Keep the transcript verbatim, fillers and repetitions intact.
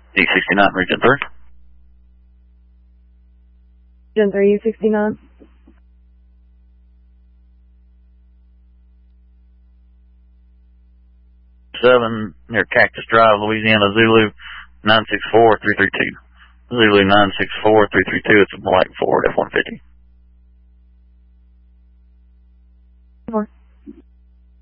E sixty-nine, Region three. Region three, E sixty-nine. seven near Cactus Drive, Louisiana, Zulu nine six four three three two. Zulu nine six four three three two, it's a Black Ford F one fifty.